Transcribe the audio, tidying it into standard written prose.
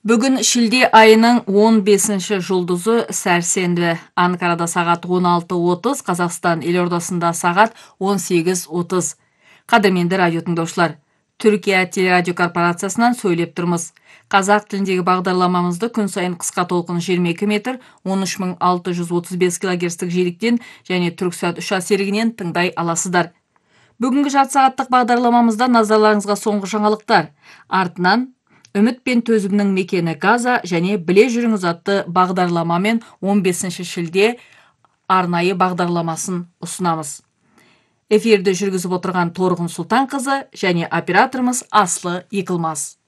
Бүгін шілде айының 15-ші жұлдызы сәрсенбі. Анкарада сағат 16:30, Қазақстан елордасында сағат 18:30. Қадірменді радио тыңдаушылар, Түркия телерадио корпорациясынан сөйлеп тұрмыз. Қазақ тіліндегі бағдарламамызды күн сайын қысқа толқын 22 метр, 13635 килогерцтік жиіліктен және Түрксат 3 серігінен тыңдай аласыздар. Бүгінгі жарты сағаттық бағдарламамызда назарларыңызға соңғы жаңалықтар. Артынан Үміт пен төзімнің мекені Газа және біле жүріңіз атты бағдарламамен 15-ші шілде арнайы бағдарламасын ұсынамыз. Эфирді жүргізіп отырған Торғын Сұлтанқызы және операторымыз Аслы Екілмас.